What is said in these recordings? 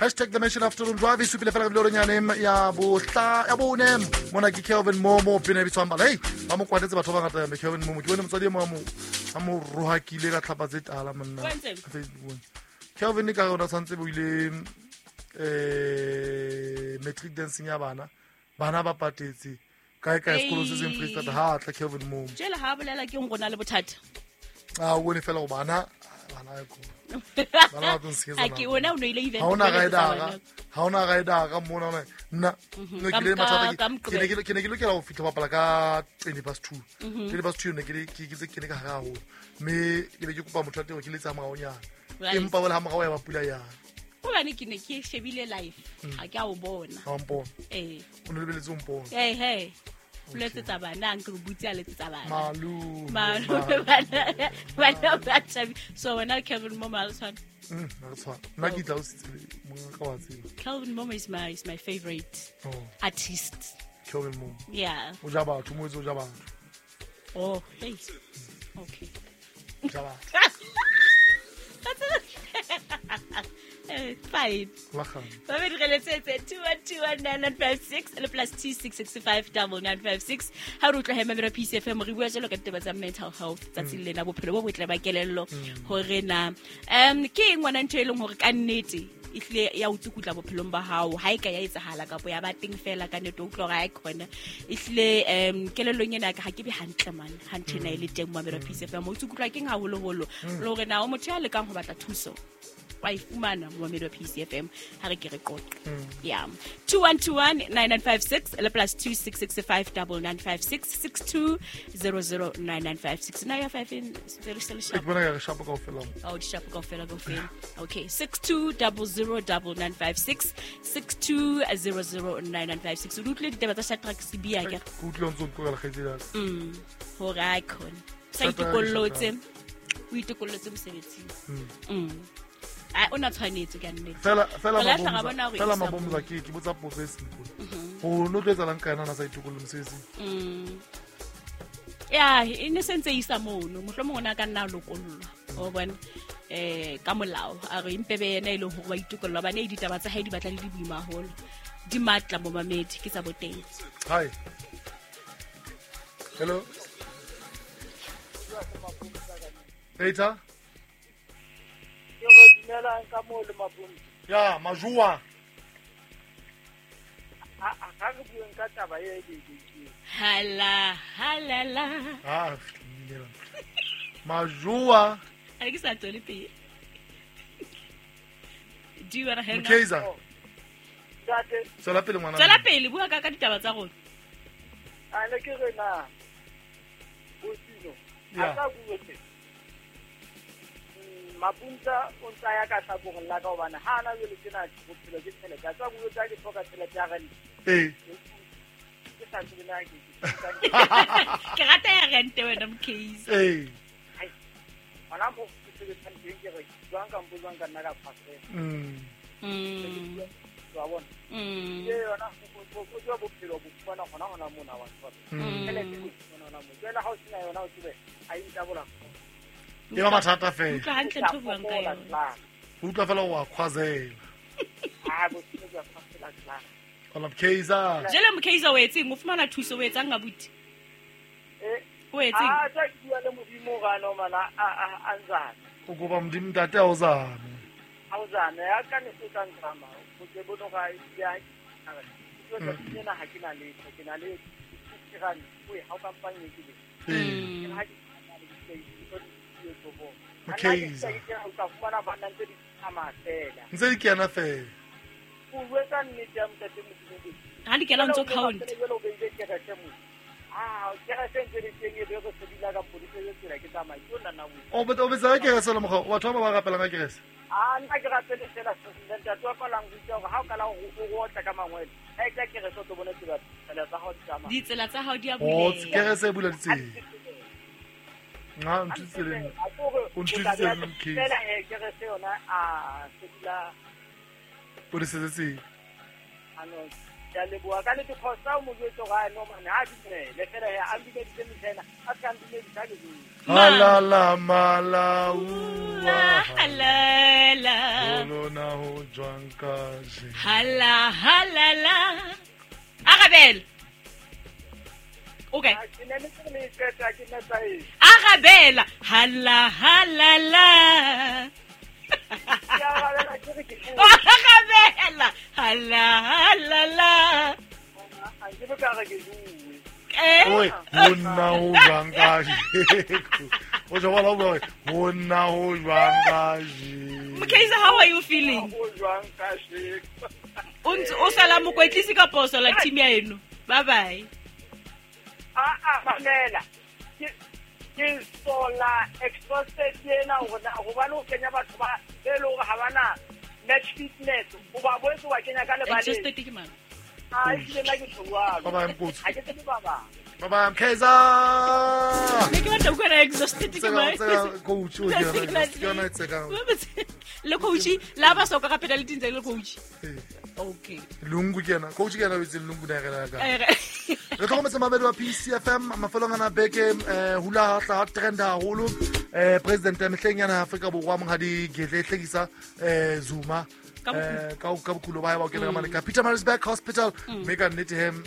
Hashtag the mention afternoon drive is supile fela le ronyane ya bone mona ke Kelvin Momo pina bitswamba hey ba mo kwatetse batho ba ngata ya Kelvin Momo ke bone motsadi mo mo rohakile ka tlhapa tse tala monna Kelvin ka gona tsantse bo ile metric dancing ya bana ba patetse kae sekolo se seng Freestyle ha tla Kelvin Momo jela ha bolela ke ngona le bothata o ne fela go bana ko bana ba ntse a ke ona o no ile event ha ona ga ida ga mona nna no ke le mathata ke ne ke lokela go fitla bapala ka 20:02 20:02 ne ke ne ka ga go me ke be ke kopa motho a teng ke le tsa magaonyana empa wala ha magawa ya bapula yana o bane ke ne ke shebile live ha ke a o bona ha mpona o ne le beletse o mpona hey let's tsa bana nke re butse a let's tsa bana malu bana so when I Kelvin Momo alswan na ke tla o sitse mo ka wa tsela Kelvin Momo is my favorite artist Kelvin Momo yeah o ja batho mo o ja batho hey okay ja batho fine. Babe re letsetse 2121956 le +26659956 ha re utla hema mera PCFM re bua jalo ka taba tsa mental health tsa tsilena bophelo bo botle ba kelello hore na ke ngwana ntho e leng hore ka nnete ihle ya utsukutla bophelong ba hao ha eka ya etsahala kapo ya ba teng fela ka neto utlo ga ikona ihle kelellong ena ka ha ke be hantle man hantle na ile teng mo mera PCFM utsukutla ke nga holo le hore na o motho ya le kang ho batla thuso wa ifumana mo mera PCFM ha re ke re qoqa yeah 21219956 le +26659956 62009956 now you have in very sharp sharp go fela okay 62009956 62009956 utlwe ditaba tsa Shadrack Sibia ke utlwe ntse go la khedila hore icon sa itokollotse o itokollotse mosebetsing ona tshwanetse ka nnete fela mabomo za ke botsa professor o no tletsa lang kana na sa itukollo mosebetsi ya ine sentse isa mono mohlomong ona ka nna lokollo o bona ka molao a re impebe yena ile ho ba itukollo ba ne ditaba tsa hae di batla le di buima haholo di matla mo mamedi ke tsa boteng hi hello Peter ya majua hala majua a ke sa tsole pele do you want to hang Mkhize tsala pele bua ka ditaba tsa rona a ne ke re na bosino a ka buetse mapunta o tsaya ka tsa go la ka bana ha na le tsena go phela ke tshele ka tsa go tsa ke tsoka tshele ya gane ke sa tsena ke rata ya rente wena Mkhize ana bo ke se tsana ke re jwang ka mbuzang ka nna ka phase wa bona ye ona go go bo phelo bo bona gona mona wa tsona ele ke bona mo jela ha o sina yona o tsebe a ita bola ya mathata fela utlwa hantle ntho buang ka yona utlwa fela wa khwazela bo tsine ya phasela kla ona Mkhize jela Mkhize o etseng o fumana thuso o etsang ngabuti o etseng tsa bua le modimo ga no mana a nzana o go ba modimo tate a uzana ya ka ne se ka ntsama go ke bono ga ya ke tsena ha ke na le ke ran o ha ka mpanye ke le ha ke Mkhize ntse di kena fela ha di kena ntso count o betsa ke resela mo wa thoma ba gapela nga kerese nna ke rapele fela ntate wa ka lang butsa ga o ka la go otla ka mangwele ha ke ke re so to bona tsela tsa hao tsama ditsela tsa hao di a bulela o bulela kerese e bula ditsela nga ntseleng o ntseleng Mkhize fela ke re se yona se dila o di setse ano ya le bua ka le dikhosa mo go tso ga no mane ha di le fela ya a bile di tsena a ka di le di ka di malala halala lona ho jwang ka je Hala halala. Arabel. Okay. ke ne le se le qeta ke na tsa e Arabela. Hala halala. ya ga ke re ke Arabela. Hala halala. a ke be ka re ke bue oi monna ho jwang ka je o ja wala o monna ho jwang ka je Mkhize, how are you feeling? o jwang ka she O sala mokwetlisi ka poso la team ya eno. Bye bye. mamela ke sola exhausted yena go ba lo kenya batho ba le lo ga bana match fitness o ba boetse wa kenya ka lebale Exhausted ke man. a ke nna ke tshwa Baba Mkutsu. a ke tsebe baba baba Mkhize Ne ke batla go na exhausted ke man. coach o ke yona tseka Le coach la ba soka ka penalty ntse le coach. Okay. lungu kena coach kena o itse lungu na gela ka Eh, re tlhokometse mabedi wa PCFM mafelong ana beke hula tla trend haholo president ya mehleng ya Afrika Borwa monghadi Gedle Hlekisa Zuma ka bokhulo ba ba ke le ka Pietermaritzburg Hospital mega nnete hem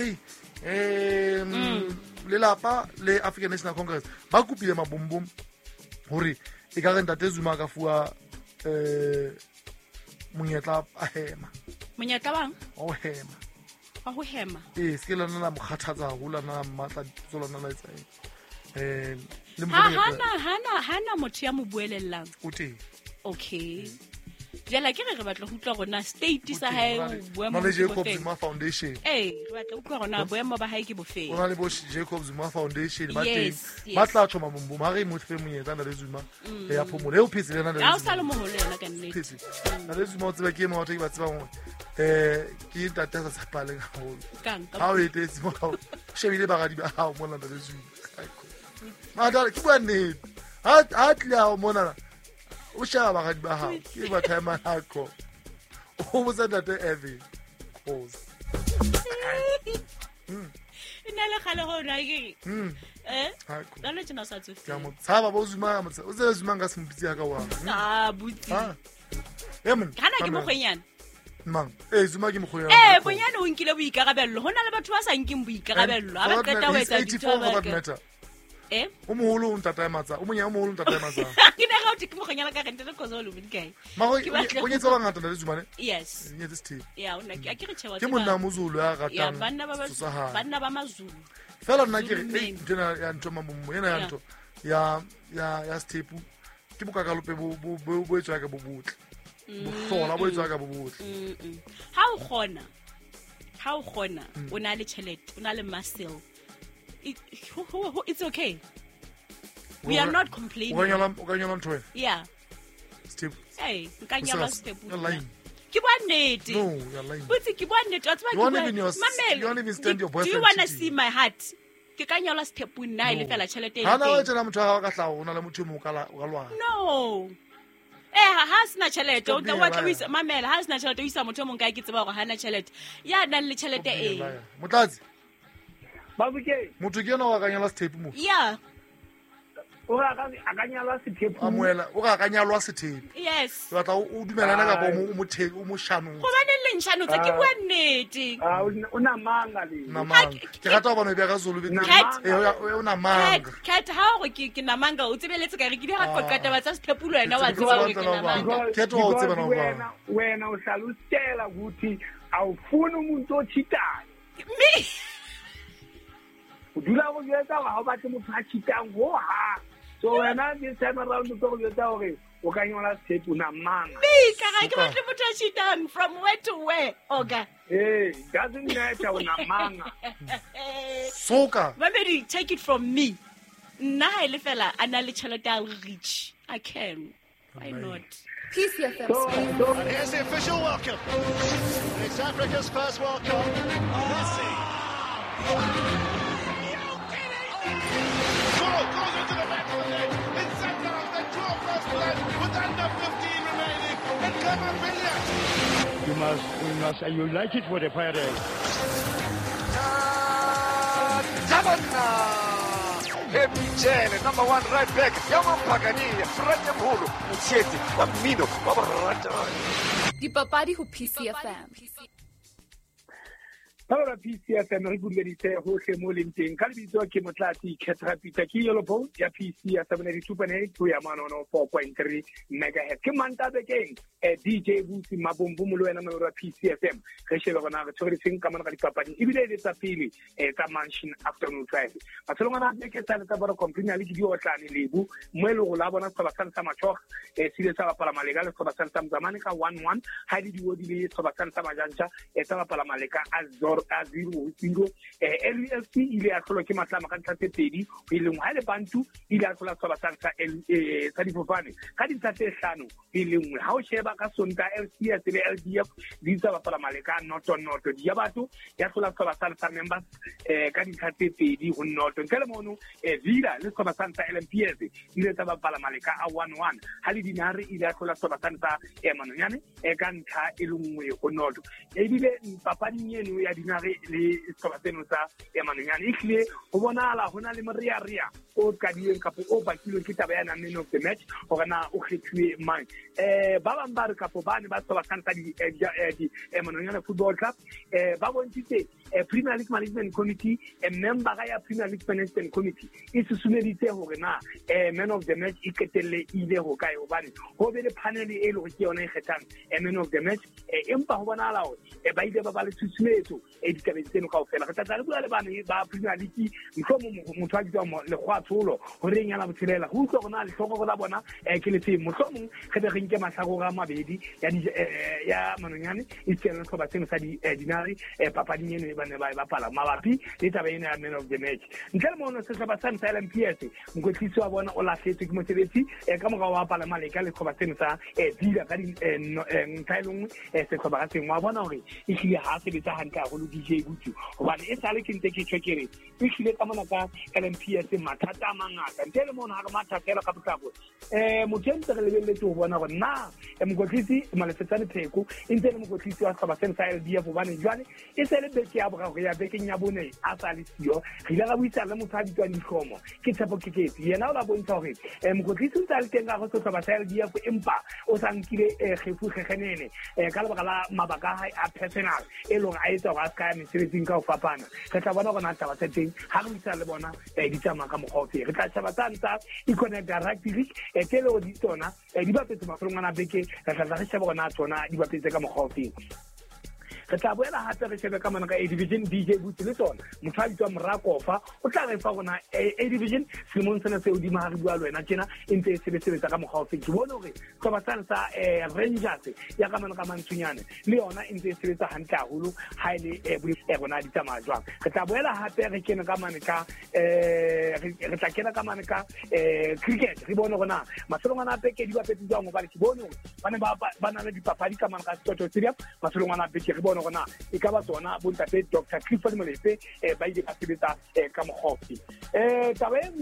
le lapa le African National Congress ba kupile mabombom hore e ka re ntate Zuma ka fuwa monyetla a hema Monyetla bang o hema wa ho hema. se ke lana la mokgathatsa haholo na matla tsolana la etsa le Hana motho ya mo buelellang. o teng Okay. Jela ke re batla go utlwa gona state sa hae na le Jacob Zuma Foundation re batla go utlwa gona boemo ba hae ke bofeng. o na le bo Jacob Zuma Foundation ba teng Yes, yes. ba tla tshoma bombo ma re mo tse monyetla na le Zuma ya phomola e o phetse le na le Ya o Zuma sala moholo yena ka nnete. phetse na le Zuma o tseba ke mo ba tseba ngwe ke ntate sa sapale haholo Kang ha o etetse mo ha shebile bagadi ba hao mo na le Zuma ma ke bua nnete ha tla o mona o shaba bagadi ba hao ke ba time akho o mo sa ntate Evan cause Ina le khale ho na ke. akho La le tsena sa tsofe. ke mo tsaba bo Zuma mo o se Zuma nga se mpitsi ka wa Butsi. yemen Hana ke mokgwenyana. mang Zuma ke mokgoya Bonyane o nkile boikarabello. Hona le batho ba sa nkeng boikarabello. Ha ba qeta ho etsa ditho ba ka. O moholo o ntata matsa o monya o moholo ntata matsa Ke ne ga o tike mokgwenyana ka rente le kozo lo bidikae. maro o nyetsa ba ngata le Zuma ne Yes. nyetsa still Ya ona ke ke re chewa. ke monna mozulu ya Ya ratang banna ba mazulu. fela nna ke re Zulu ntena ya ntho mammo ena ya ntho ya stepu ke bokakalope bo etswa ka bo botle bo hlola bo etswa ka bo botle Ha o gona o na le chelete o na le muscle. It's okay. We are not complaining. o kanyala ntho wena Yeah. stepu Hey, nkanyala step. you're lying Ke bua nnete. no you're lying Butse ke bua nnete. Wa tseba You won't ke bua- even your- Mamela, you won't even stand your do you boyfriend want to cheating. see my heart? Ke kanyala step nna ile fela chelete ha na o e. tsena motho wa ka tla o na le motho mo ka lwana No. Ha sina chelete o Stop tla being wa a tla liar. isa mamela ha sina chelete o isa motho mong ka ke tseba gore hana chelete. Ya nang le chelete e. motlatsi babuke motho ke yena wa kanyala stepu mo Yeah. o ga a ka nyala sethepu amoela o ga kanyalwa sethepu Yes. o batla o dumelana ka o mo shanong Go bane le nshano tse ke bua nnete. o na manga le na manga ke rata go bona be ka zulu Cat. o na manga Cat ha gore ke namanga o tsebeletse ka re ke di ga qoqata ba tsa sethepulo wena wa tseba gore ke namanga. Ke tlo o tseba na wena uhlalutshela ukuthi awufuni umuntu ochitayo Me. o dula go yetsa ga o batle motho a chitang ho ha so wena this time around o tlo go yetsa gore o ka nyola sethepu na manga Me ka ga ke batle motho a shitang from where to where. Oga. doesn't matter o na manga soka Mamedi, take it from me. Nna ha ile fela ana le chelete a rich. I can. Why not? PCFM so Spain. Here's the official welcome. It's Africa's first World Cup. Messi. Goes into the back of the net. In center of the 12 first play with under 15 remaining. And Clever You like it for the Pirates. Tabanna. Michele, number 1 right back, ya Mampakania, Ratemhulu, Mutsheti, wa Mmino, wa Barata. Dipapadi ho PCFM. Para PCFM re buleditse hohle mo leng teng ka lebitso ke Motlati Ketrapita ke yellow phone ya PCFM 72.8 to ya manono 4.3 megahertz ke mantabe keng DJ Busi Mabombo mo lwena mo ra PCFM re shebe gona re tshwaretseng ka mana ka dipapadi ebile le tsa pele tsa mansion afternoon drive matsolongana ke tsale tsa bara company le di otlane lebu mo le go la bona sa batlang sa matshog sile sa bapala malega le sa batlang sa mzamane ka 1-1 ha di di le sa batlang sa majanja sa bapala malega azor aziro LFC ile a tlhola ke matlama ka tlhatse pedi ile ngwa le bantu ile a tlhola sa batlang sa difofane ka di tlhatse hlano ile ngwe ha o sheba ka sonta LCS le LDF di sa bapala malega noto di batho ya tlhola sa batlang sa members ka di tlhatse pedi go noto nkele mono Vila le sa batlang sa LMPS ile sa bapala malega a 1-1 ha le dinare ile a tlhola sa batlang sa manonyane ka ntlha ile ngwe go noto ebile papadi yeno ya dinare le tseno tsa manonyane ikhle go bonala hona le moria o kadieng kapo o bakilwe ke taba ya man of the match go gana o kgethiwe mang ba bang ba re kapo ba ne ba tsoba kanta di manonyane football club ba bontse Premier League Management Committee member ya Premier League Management Committee e susumeditse hore na man of the match iketelle ile ho kae hobane ho be le panel e le go ke yona e kgethang man of the match empa ho bonala hore ba ile ba le susumetso ditabeng tseno kaofela re tla bua le bana ba Premier League motho a ditwa le kgwatholo ho re nyala botshelela ho utlwa gona le hloko la bona ke le tsemo mohlomong ge be re nke mahlako ga mabedi ya manonyane e tsena go ba tseno sa dinari papading eno ba ne ba bapala mabapi le taba ena ya man of the match ntle le mono se ba sa LMPS mokotlisi wa bona o lahletse ke mosebetsi ka moga wa bapala maleka le khoba tseno sa dila ka di ntailong se khoba ka tsengwa bona hore e hlile ha se betsa hantle go DJ Butu hobane e sale ke ntse ke tshwekere e hlile ka mona ka LMPS mathata a mangata ntle le mono ha ka mathatela ka botlako motho re lebelletse ho bona gore na mokotlisi malefetsane pheko e ntse le mokotlisi wa sa batsen sa LDF hobane jwale e sele beke ya boga ya bekeng ya bone a sa le sio re ile ga buisa le motho a ditwa dikgomo ke tshepo ke ketse yena o la bontsha hore mokotlisi o tsa le teng ga go tsosa ba sa LDF empa o sa nkile kgefu kgenene ka lebaka la mabaka a personal e leng a etsa ga ska mesebetsing ka o fapana re tla bona gona taba tsa teng ha re buisa le bona di tsama ka mogaufe re tla tshaba tsa Iconic Rugby League tele o di tsona di bapetse mafelong a beke re tla re sheba gona tsona di bapetse ka mogaufe re tla boela hape re shebe ka mana ka A-Division DJ Buti le tsona motho a ditwa Morakofa o tla re fa gona A-Division selemong sena se o di maha re bua le wena tjena e ntse e sebetsa ka mogaufe ke bona hore tsoba sa Rangers ya ka mana ka Mantshunyane le yona e ntse e sebetsa hantle haholo ha ile bona di tsamaya jwang re tla boela hape re kena ka mana ka re tla kena ka mana ka cricket re bona gona mafelong a peke di bapetse jwang ba le ke bone bana ba na le dipapadi ka mana ka Toto Stadium mafelong a peke re bona gona e ka ba tsona bontate Dr. Clifford Molefe ba ile ka sebetsa ka mogaufe tabe